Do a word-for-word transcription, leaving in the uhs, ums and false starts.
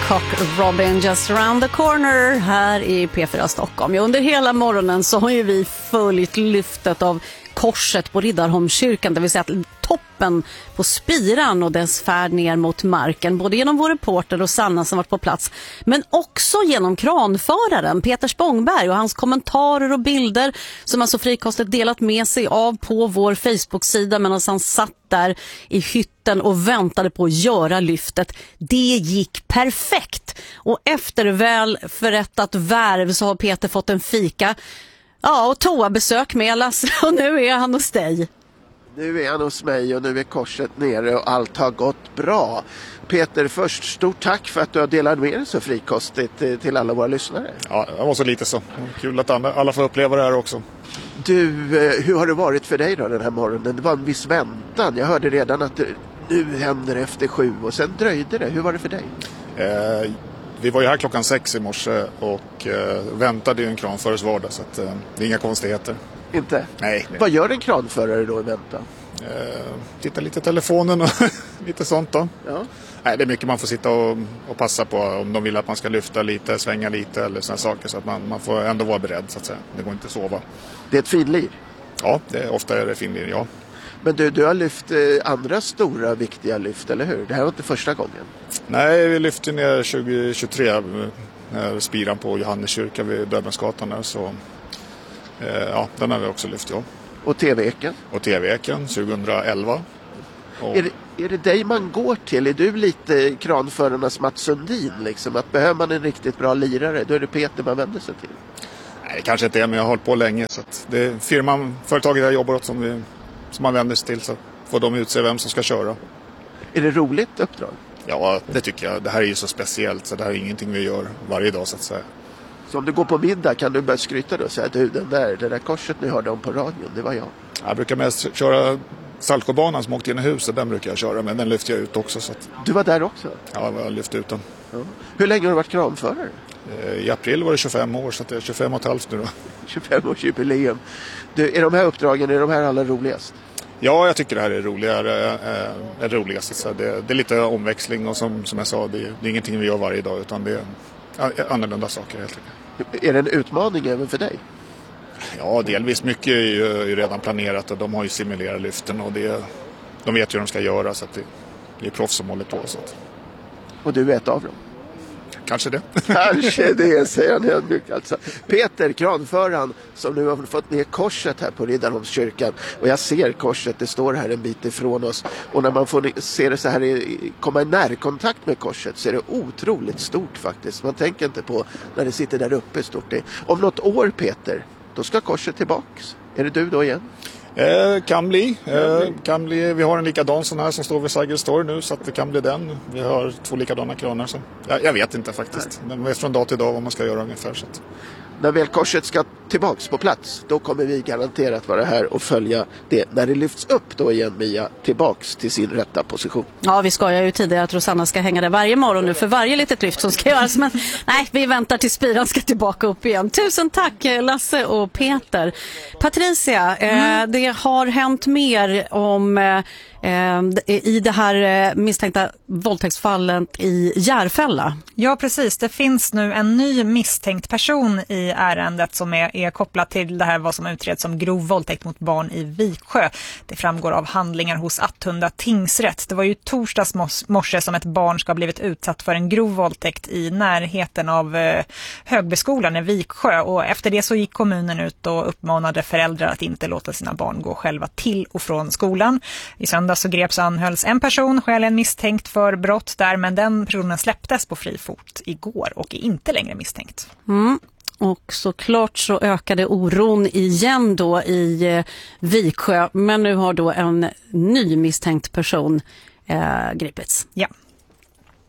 Cock Robin just around the corner här i P fyra Stockholm. Ja, under hela morgonen så har ju vi följt lyftet av korset på Riddarholmskyrkan, det vill säga toppen på spiran och dess färd ner mot marken, både genom vår reporter och Sanna som varit på plats, men också genom kranföraren Peter Spångberg och hans kommentarer och bilder som alltså frikostigt delat med sig av på vår Facebook-sida medan han satt där i hytten och väntade på att göra lyftet. Det gick perfekt, och efter väl förrättat värv så har Peter fått en fika. Ja, och toabesök med Lasse, och nu är han hos dig. Nu är han hos mig och nu är korset nere och allt har gått bra. Peter, först stort tack för att du har delat med dig så frikostigt till alla våra lyssnare. Ja, det var så lite så. Kul att alla får uppleva det här också. Du, hur har det varit för dig då den här morgonen? Det var en viss väntan. Jag hörde redan att det, nu händer efter sju och sen dröjde det. Hur var det för dig? Eh, vi var ju här klockan sex i morse och eh, väntade ju en kranförares vardag, så att, eh, det är inga konstigheter. Inte? Nej. Vad gör en kranförare då i väntan? Eh, titta lite i telefonen och lite sånt då. Ja. Nej, det är mycket man får sitta och, och passa på om de vill att man ska lyfta lite, svänga lite eller sådana saker, så att man, man får ändå vara beredd så att säga. Det går inte att sova. Det är ett finlir? Ja, det är, ofta är det finlir, ja. Men du, du har lyft eh, andra stora viktiga lyft, eller hur? Det här var inte första gången. Nej, vi lyfte ner tjugo tjugotre när spiran på Johanneskyrka vid Döbelnsgatan där, så eh, ja, den har vi också lyft, ja. Och T V-eken? Och T V-eken tjugoelva. Och... Är, det, är det dig man går till? Är du lite kranförarnas Mats Sundin liksom? Att behöver man en riktigt bra lirare, då är det Peter man vänder sig till? Nej, kanske inte är, men jag har hållit på länge, så att det är firman, företaget jag jobbar åt som, vi, som man vänder sig till, så får de utse vem som ska köra. Är det roligt uppdrag? Ja, det tycker jag. Det här är ju så speciellt, så det här är ingenting vi gör varje dag så att säga. Så om du går på middag kan du börja skryta då och säga, du, den där, det där korset ni hörde om på radion, det var jag. Jag brukar mest köra Saltsjöbanan som åkte in i huset, den brukar jag köra, men den lyfter jag ut också. Så att... Du var där också? Ja, jag har lyft ut den. Ja. Hur länge har du varit kranförare? I april var det tjugofem år, så det är tjugofem och ett halvt nu då. tjugofem års jubileum. Du, är de här uppdragen, är de här alla roligast? Ja, jag tycker det här är roligare, äh, är roligast. Så det, det är lite omväxling och som, som jag sa, det är, det är ingenting vi gör varje dag, utan det är annorlunda saker helt enkelt. Är det en utmaning även för dig? Ja, delvis. Mycket är ju, är ju redan planerat och de har ju simulerat lyften och det, de vet ju hur de ska göra, så att det, det är proffs som håller på. Så att... Och du är ett av dem? Kanske det. Kanske det, säger han ödmjukt alltså. Peter, kranföraren, som nu har fått ner korset här på Riddarholmskyrkan. Och jag ser korset, det står här en bit ifrån oss. Och när man får se det så här, i, komma i närkontakt med korset, så är det otroligt stort faktiskt. Man tänker inte på när det sitter där uppe stort. Det. Om något år, Peter, då ska korset tillbaks. Är det du då igen? Eh, kan bli. Eh, kan bli. Vi har en likadan sån här som står vid Sergels torg nu, så att det kan bli den. Vi har två likadana kranar. Så. Jag, jag vet inte faktiskt. Men vet från dag till dag vad man ska göra ungefär. Så att... När väl korset ska tillbaks på plats, då kommer vi garanterat vara här och följa det. När det lyfts upp då igen, Mia, tillbaks till sin rätta position. Ja, vi skojar ju tidigare att Rosanna ska hänga där varje morgon nu för varje litet lyft som ska göras. Men nej, vi väntar till spiran ska tillbaka upp igen. Tusen tack Lasse och Peter. Patricia, mm. eh, det har hänt mer om... Eh, i det här misstänkta våldtäktsfallet i Järfälla. Ja, precis. Det finns nu en ny misstänkt person i ärendet som är, är kopplad till det här vad som utreds som grov våldtäkt mot barn i Viksjö. Det framgår av handlingar hos Attunda tingsrätt. Det var ju torsdags morse som ett barn ska ha blivit utsatt för en grov våldtäkt i närheten av eh, Högbyskolan i Viksjö. Och efter det så gick kommunen ut och uppmanade föräldrar att inte låta sina barn gå själva till och från skolan. I söndag så greps och anhölls en person skäligen misstänkt för brott där, men den personen släpptes på fri fot igår och är inte längre misstänkt. Mm. Och såklart så ökade oron igen då i eh, Viksjö, men nu har då en ny misstänkt person eh, gripits. Ja.